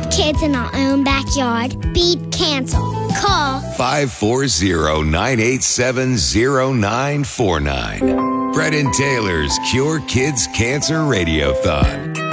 help kids in our own backyard beat cancer. Call 540-987-0949. Brett and Taylor's Cure Kids Cancer Radiothon.